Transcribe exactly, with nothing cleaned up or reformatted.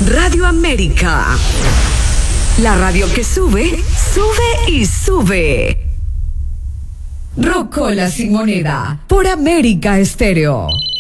Radio América. La radio que sube, sube y sube. Rocola sin moneda por América Estéreo.